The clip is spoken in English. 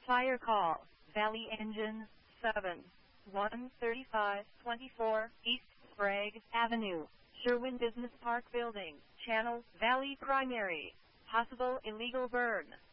Fire call. Valley Engine 713524 East Sprague Avenue, Sherwin Business Park Building, Channel Valley Primary. Possible illegal burn.